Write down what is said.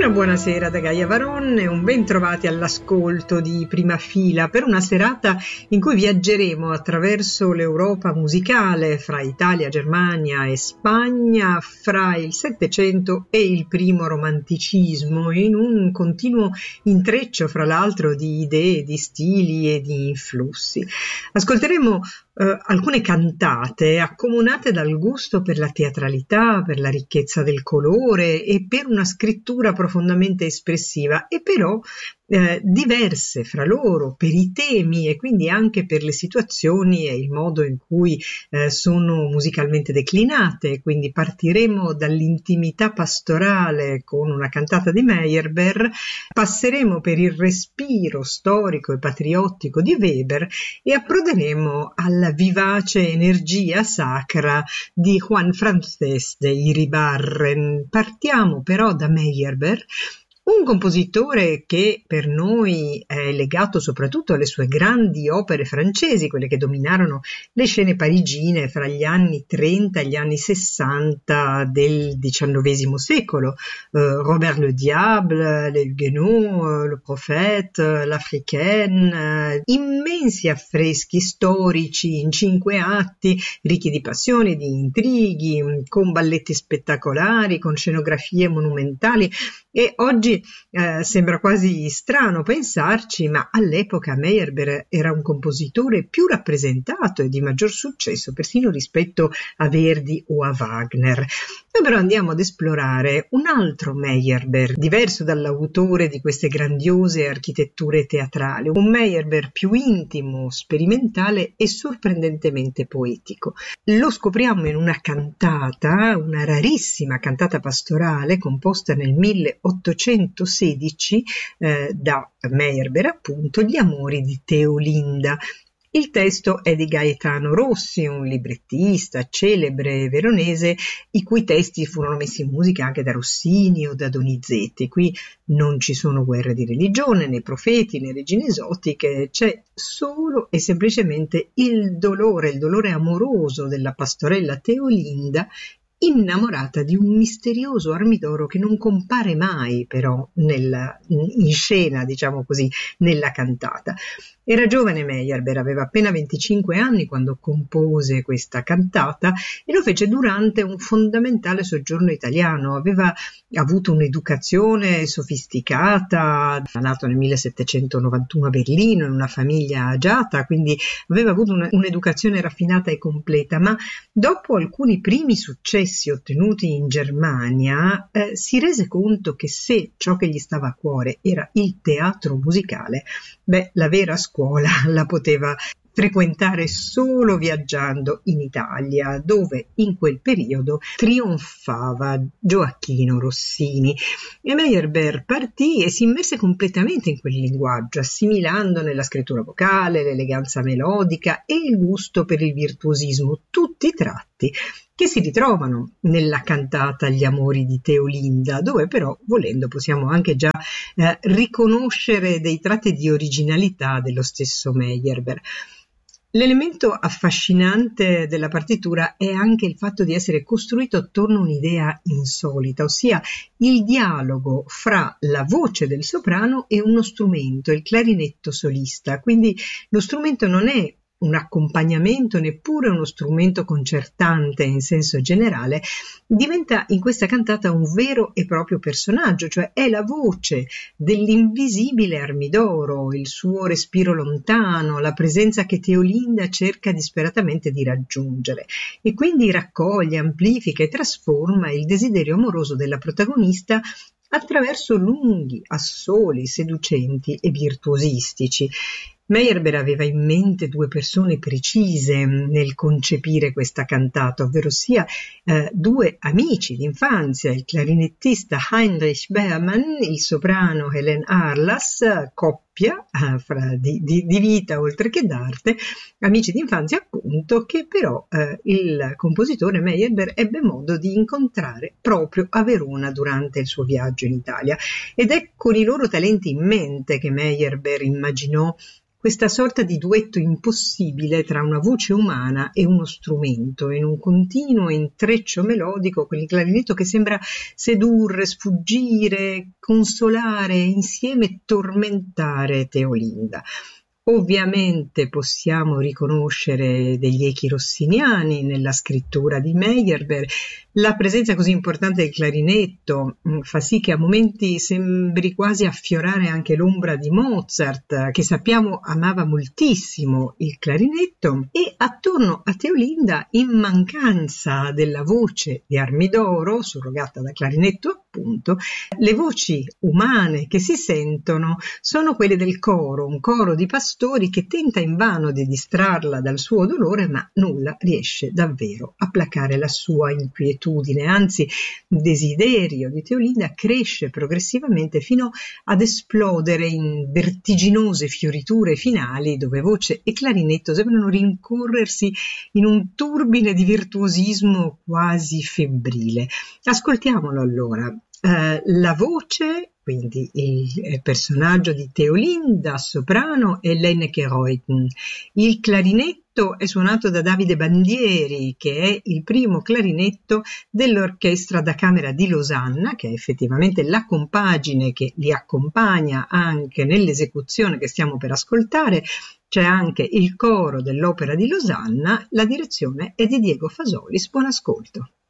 Una buonasera da Gaia Varon e un ben trovati all'ascolto di Prima Fila per una serata in cui viaggeremo attraverso l'Europa musicale, fra Italia, Germania e Spagna, fra il Settecento e il primo romanticismo, in un continuo intreccio fra l'altro di idee, di stili e di influssi. Ascolteremo alcune cantate accomunate dal gusto per la teatralità, per la ricchezza del colore e per una scrittura profondamente espressiva, e però diverse fra loro per i temi e quindi anche per le situazioni e il modo in cui sono musicalmente declinate. Quindi partiremo dall'intimità pastorale con una cantata di Meyerbeer, passeremo per il respiro storico e patriottico di Weber e approderemo alla vivace energia sacra di Juan Francés de Iribarren. Partiamo però da Meyerbeer, un compositore che per noi è legato soprattutto alle sue grandi opere francesi, quelle che dominarono le scene parigine fra gli anni 30 e gli anni 60 del XIX secolo. Robert le Diable, Les Huguenots, Le Prophète, L'Africaine, immensi affreschi storici in 5 atti, ricchi di passione, di intrighi, con balletti spettacolari, con scenografie monumentali. E oggi sembra quasi strano pensarci, ma all'epoca Meyerbeer era un compositore più rappresentato e di maggior successo persino rispetto a Verdi o a Wagner. Noi però andiamo ad esplorare un altro Meyerbeer, diverso dall'autore di queste grandiose architetture teatrali, un Meyerbeer più intimo, sperimentale e sorprendentemente poetico. Lo scopriamo in una cantata, una rarissima cantata pastorale composta nel 1816 da Meyerbeer, appunto, Gli amori di Teolinda. Il testo è di Gaetano Rossi, un librettista celebre veronese, i cui testi furono messi in musica anche da Rossini o da Donizetti. Qui non ci sono guerre di religione, né profeti, né regine esotiche, c'è solo e semplicemente il dolore amoroso della pastorella Teolinda, innamorata di un misterioso armidoro che non compare mai però in scena, diciamo così, nella cantata. Era giovane Meyerbeer, aveva appena 25 anni quando compose questa cantata e lo fece durante un fondamentale soggiorno italiano. Aveva avuto un'educazione sofisticata, nato nel 1791 a Berlino in una famiglia agiata, quindi aveva avuto un'educazione raffinata e completa, ma dopo alcuni primi successi ottenuti in Germania si rese conto che se ciò che gli stava a cuore era il teatro musicale, la vera scuola la poteva frequentare solo viaggiando in Italia, dove in quel periodo trionfava Gioacchino Rossini. E Meyerbeer partì e si immerse completamente in quel linguaggio, assimilandone la scrittura vocale, l'eleganza melodica e il gusto per il virtuosismo, tutti tratti che si ritrovano nella cantata Gli amori di Teolinda, dove però, volendo, possiamo anche già riconoscere dei tratti di originalità dello stesso Meyerbeer. L'elemento affascinante della partitura è anche il fatto di essere costruito attorno a un'idea insolita, ossia il dialogo fra la voce del soprano e uno strumento, il clarinetto solista. Quindi lo strumento non è un accompagnamento, neppure uno strumento concertante in senso generale, diventa in questa cantata un vero e proprio personaggio, cioè è la voce dell'invisibile Armidoro, il suo respiro lontano, la presenza che Teolinda cerca disperatamente di raggiungere, e quindi raccoglie, amplifica e trasforma il desiderio amoroso della protagonista attraverso lunghi assoli seducenti e virtuosistici. Meyerbeer aveva in mente 2 persone precise nel concepire questa cantata, ovvero sia 2 amici d'infanzia, il clarinettista Heinrich Berman, il soprano Helen Arlas, coppia coppia di vita oltre che d'arte, amici d'infanzia appunto, che però il compositore Meyerbeer ebbe modo di incontrare proprio a Verona durante il suo viaggio in Italia, ed è con i loro talenti in mente che Meyerbeer immaginò questa sorta di duetto impossibile tra una voce umana e uno strumento, in un continuo intreccio melodico con il clarinetto che sembra sedurre, sfuggire, consolare, insieme tormentare Teolinda. Ovviamente possiamo riconoscere degli echi rossiniani nella scrittura di Meyerbeer. La presenza così importante del clarinetto fa sì che a momenti sembri quasi affiorare anche l'ombra di Mozart, che sappiamo amava moltissimo il clarinetto, e attorno a Teolinda, in mancanza della voce di Armidoro, surrogata da clarinetto appunto, le voci umane che si sentono sono quelle del coro, un coro di pastori che tenta invano di distrarla dal suo dolore, ma nulla riesce davvero a placare la sua inquietudine. Anzi, il desiderio di Teolinda cresce progressivamente fino ad esplodere in vertiginose fioriture finali, dove voce e clarinetto sembrano rincorrersi in un turbine di virtuosismo quasi febbrile. Ascoltiamolo allora. La voce, quindi il personaggio di Teolinda, soprano, è Lenneke Reutten. Il clarinetto è suonato da Davide Bandieri, che è il primo clarinetto dell'Orchestra da Camera di Losanna, che è effettivamente la compagine che li accompagna anche nell'esecuzione che stiamo per ascoltare. C'è anche il coro dell'Opera di Losanna, la direzione è di Diego Fasolis. Buon ascolto.